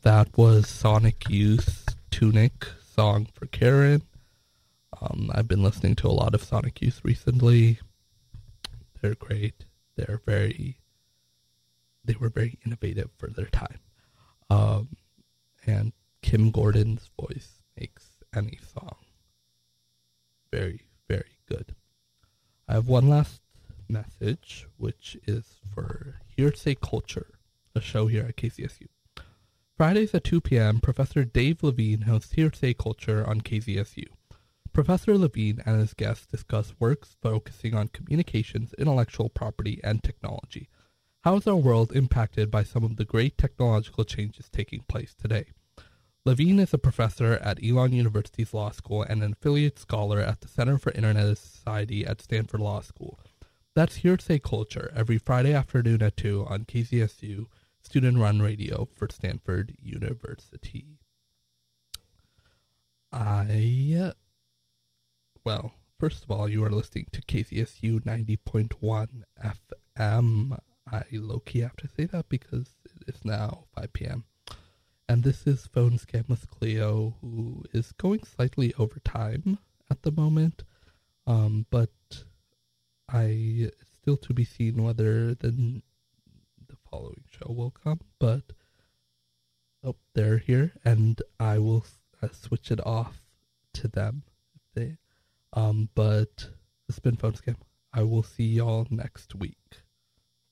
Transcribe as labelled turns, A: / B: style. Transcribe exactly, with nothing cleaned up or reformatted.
A: that was Sonic Youth's Tunic song for Karen. Um, I've been listening to a lot of Sonic Youth recently. They're great. They're very, they were very innovative for their time. Um, and Kim Gordon's voice makes any song very, very good. I have one last message, which is for Hearsay Culture, a show here at K C S U. Fridays at two p.m., Professor Dave Levine hosts Hearsay Culture on K Z S U. Professor Levine and his guests discuss works focusing on communications, intellectual property, and technology. How is our world impacted by some of the great technological changes taking place today? Levine is a professor at Elon University's Law School and an affiliate scholar at the Center for Internet Society at Stanford Law School. That's Hearsay Culture every Friday afternoon at two on K Z S U, student-run radio for Stanford University. I, well, first of all, you are listening to K Z S U ninety point one F M. I low-key have to say that because it is now five p.m. And this is Phone Scam with Cleo, who is going slightly over time at the moment. Um, but I still to be seen whether the the following show will come. But oh, they're here, and I will uh, switch it off to them. If they, um, but it's been Phone Scam. I will see y'all next week.